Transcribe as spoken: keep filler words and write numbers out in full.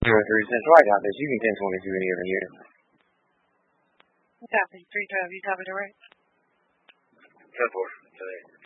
zero three Central. I got this. You can ten twenty-two any other here. Copy. three twelve, you copy the right? ten four. Today.